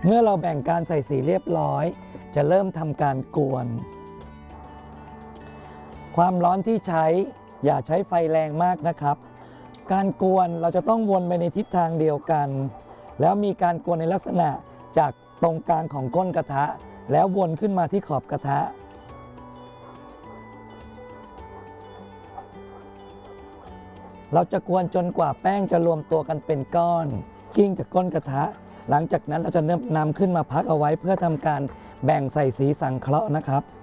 เมื่อเราแบ่งการใส่สีเรียบร้อยจะเริ่มทำการกวนความร้อนที่ใช้อย่าใช้ไฟแรงมากนะครับการกวนเราจะต้องวนไปในทิศทางเดียวกันแล้วมีการกวนในลักษณะจากตรงกลางของก้นกระทะแล้ววนขึ้นมาที่ขอบกระทะเราจะกวนจนกว่าแป้งจะรวมตัวกันเป็นก้อนกิ้งจากก้นกระทะหลังจากนั้นเราจะนำขึ้นมาพักเอาไว้เพื่อทำการแบ่งใส่สีสังเคราะห์นะครับ